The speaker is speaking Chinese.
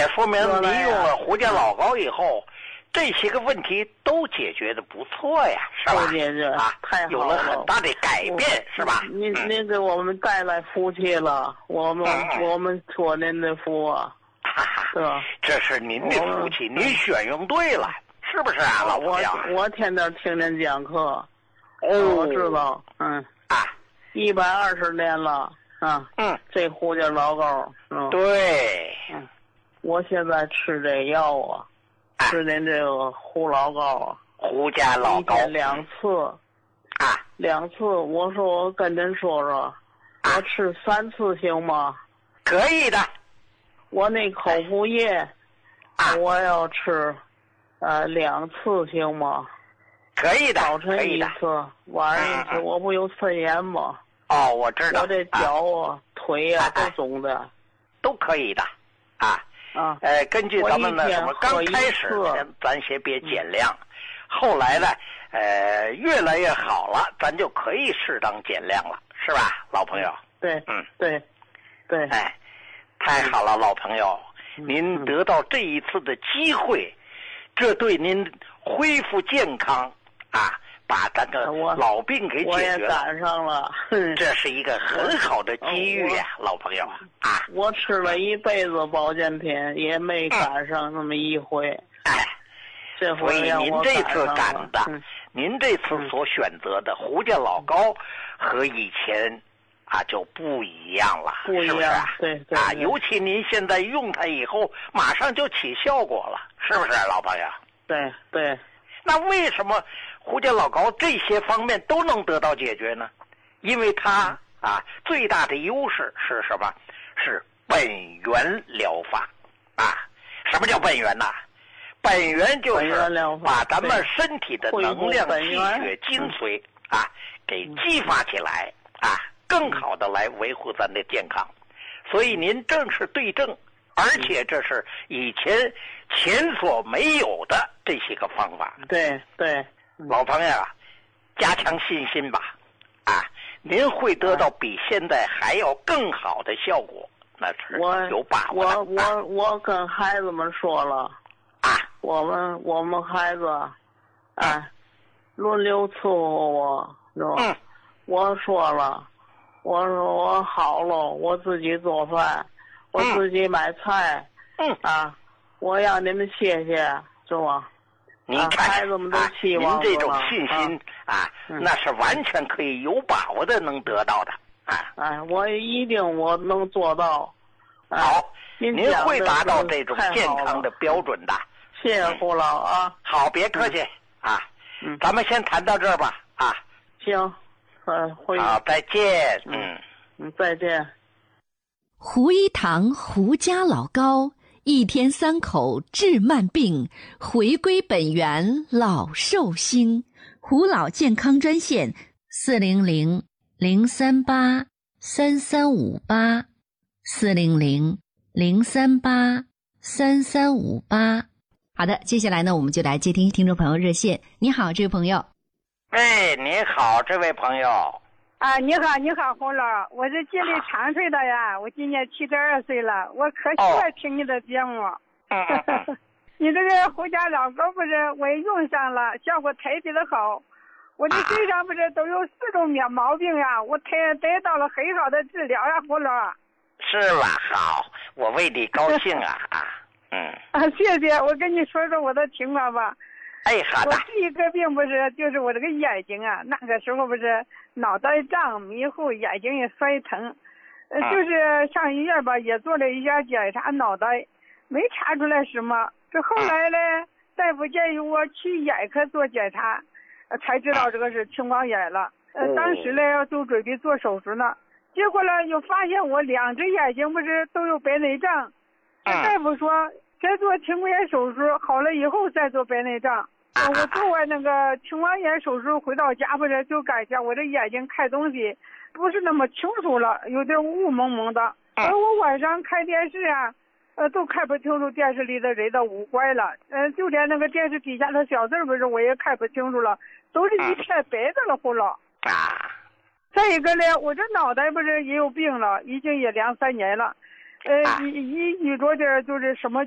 说明您用了胡家老膏以后，这些个问题都解决的不错呀，是吧？ 都解决太好了， 有了很大的改变，是吧？ 您给我们带来福气了，我们托您的福啊，是吧？ 这是您的福气，您选用对了，是不是啊，老朋友？ 我天天听您讲课，我知道，120年了啊，这胡家老膏， 对， 我现在吃这药啊，吃您这个胡老膏啊， 胡家老膏 1天2次，2次，我说我跟您说说，我吃3次行吗？ 可以的。 我那口服液，我要吃2次行吗？ 可以的， 早晨1次，晚上1次，我不有肾炎吗？ 哦，我知道。 我这脚腿都肿的， 都可以的，根据咱们呢什么刚开始咱先别减量，后来呢越来越好了，咱就可以适当减量了，是吧，老朋友？ 对，对， 太好了，老朋友，您得到这一次的机会，这对您恢复健康把咱个老病给解决了， 我也赶上了， 这是一个很好的机遇呀，老朋友我吃了一辈子保健品，也没赶上那么一回。这回所以您这次赶的，您这次所选择的胡家老膏和以前就不一样了， 不一样， 是不是啊？ 对， 尤其您现在用它以后，马上就起效果了，是不是，老朋友？ 对。 那为什么胡家老膏这些方面都能得到解决呢？因为它最大的优势是什么？是本源疗法什么叫本源呢？本源就是把咱们身体的能量、气血、精髓给激发起来更好的来维护咱的健康。所以您正是对症，而且这是以前所没有的这些个方法。 对， 老朋友加强信心吧，您会得到比现在还要更好的效果，那是有把握的。 我跟孩子们说了我们孩子轮流伺候我，是吧？我说了，我说我好了，我自己做饭，我自己买菜，我让你们谢谢，是吧？ 您看孩子们都希望您这种信心那是完全可以有把握的能得到的我一定我能做到。 好，您会达到这种健康的标准的。 谢谢胡老好，别客气咱们先谈到这儿吧行， 好，再见再见。 胡一堂胡家老膏，1天3口治慢病，回归本源老寿星。胡老健康专线400-038-3358，400-038-3358。好的，接下来呢，我们就来接听众朋友热线。你好，这位朋友。 你好，这位朋友。 你好，洪老，我是吉林长春的呀，我今年72岁了，我可喜欢听你的节目。你这个胡家老膏不是我也用上了，效果特别的好。我这身上不是都有4种毛病呀，我得到了很好的治疗呀，洪老。 是吧？好，我为你高兴谢谢，我跟你说说我的情况吧。 好的。 我第一个病不是就是我这个眼睛那个时候不是脑袋胀迷糊，眼睛也酸疼，就是上医院吧也做了一下检查，脑袋没查出来什么。这后来呢，大夫建议我去眼科做检查，才知道这个是青光眼了。当时呢就准备做手术呢，结果呢又发现我2只眼睛不是都有白内障。大夫说再做青光眼手术，好了以后再做白内障。我做完那个青光眼手术回到家不是就感觉我这眼睛看东西不是那么清楚了，有点雾蒙蒙的。我晚上看电视都看不清楚电视里的人的五官了。就连那个电视底下的小字不是我也看不清楚了，都是一片白的了，胡老。再一个呢，我这脑袋不是也有病了，已经也2、3年了。一遇着点就是什么